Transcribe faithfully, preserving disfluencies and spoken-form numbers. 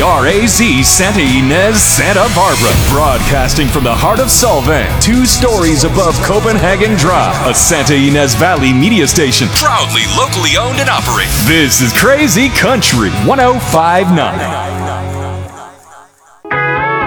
R A Z Santa Ynez, Santa Barbara. Broadcasting from the heart of Solvang, two stories above Copenhagen Drive. A Santa Ynez Valley media station, proudly locally owned and operated. This is Crazy Country one oh five point nine.